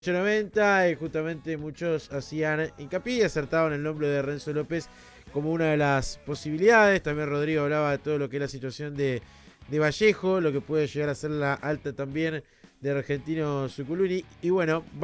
90, justamente muchos hacían hincapié y acertaban el nombre de Renzo López como una de las posibilidades. También Rodrigo hablaba de todo lo que es la situación de Vallejo, lo que puede llegar a ser la alta también de Argentino Zuculuni. Y bueno,